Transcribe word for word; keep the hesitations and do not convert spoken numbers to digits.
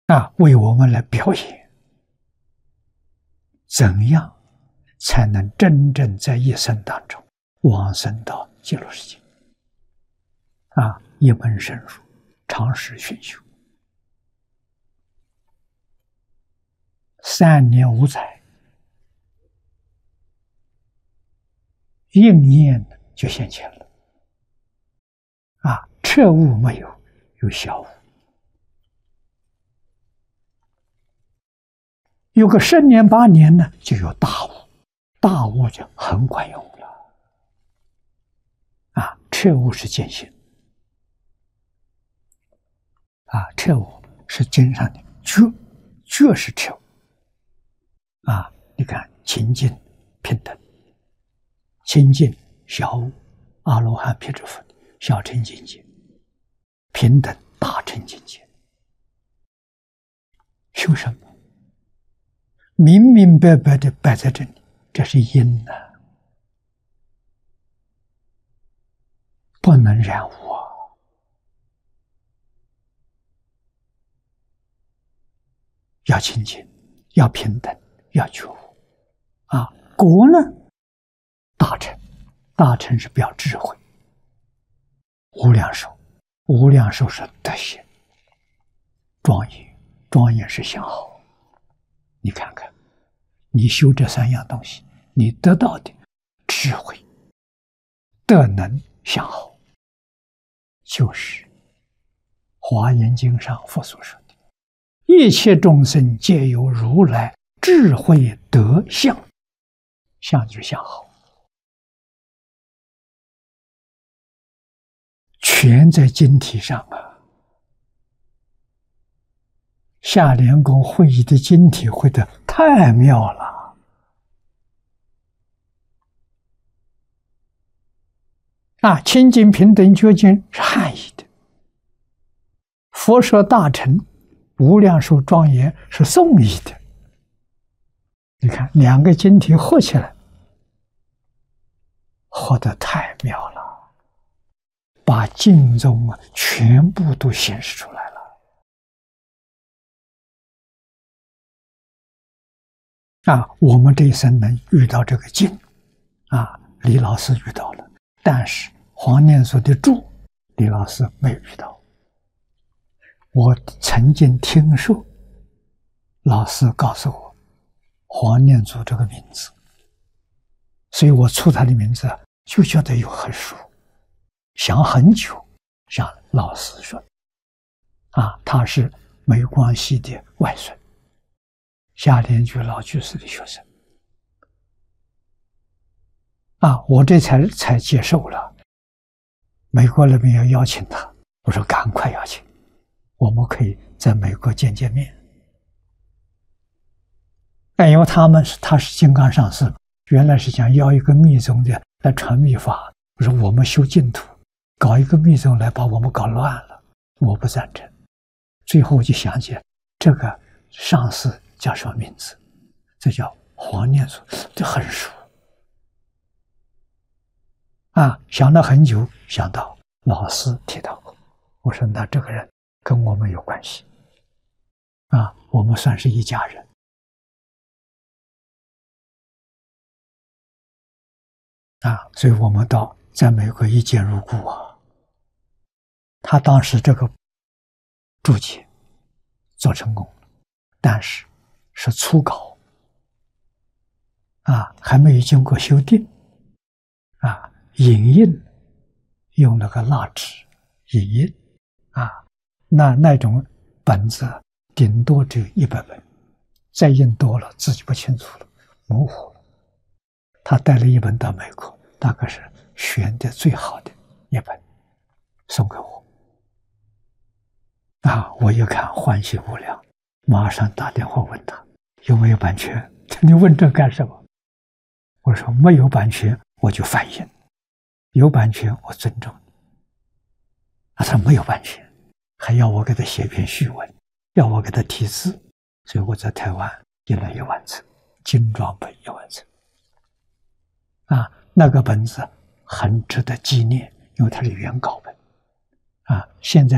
啊，为我们来表演，怎样才能真正在一生当中往生到极乐世界？啊，一门深入，长时熏修，三年五载，应验就现前了。啊，彻悟没有，有小悟。有个十年八年呢，就有大悟，大悟就很管用了。啊，彻悟是见性。啊，彻悟是经上的觉，觉是彻悟。啊，你看清净平等，清净小悟，阿罗汉辟支佛小乘境界，平等大乘境界。修什么？明明白白的摆在这里，这是因呐、啊，不能染污啊！要清净，要平等，要觉悟啊！果呢？大乘，大乘是表智慧。无量寿，无量寿是德行，庄严，庄严是相好。你看看，你修这三样东西，你得到的智慧、德能、相好，就是《华严经》上佛所说的：一切众生皆有如来智慧德相，相就是相好，全在经体上啊。夏莲公会议的经体会得太妙了啊！清净平等觉经是汉译的，佛说大乘无量寿庄严是宋译的。你看两个经体合起来，合得太妙了，把经中啊全部都显示出来了。啊，我们这一生能遇到这个经，啊，李老师遇到了，但是黄念祖的注，李老师没有遇到。我曾经听说，老师告诉我黄念祖这个名字，所以我出他的名字就觉得又很熟，想很久，向老师说，啊，他是梅光熙的外孙。夏莲居老居士的学生啊，我这才才接受了。美国那边要邀请他，我说赶快邀请，我们可以在美国见见面。哎，因为他们是他是金刚上师，原来是想要一个密宗的来传密法，我说我们修净土，搞一个密宗来把我们搞乱了，我不赞成。最后我就想起这个上师叫什么名字？这叫黄念祖，这很熟啊！想了很久，想到老师提到过，我说那这个人跟我们有关系啊，我们算是一家人啊，所以我们到在美国一见如故啊。他当时这个注解做成功了，但是是初稿啊，还没有经过修订啊，影印用那个蜡纸影印啊，那那种本子顶多只有一百本，再印多了自己不清楚了，模糊了。他带了一本到美国，大概是选的最好的一本送给我啊，我一看欢喜无量，马上打电话问他有没有版权。你问这干什么？我说没有版权我就翻译，有版权我尊重你。他说没有版权，还要我给他写篇序文，要我给他题字，所以我在台湾印了一万册精装本一万册啊，那个本子很值得纪念，因为它是原稿本啊，现在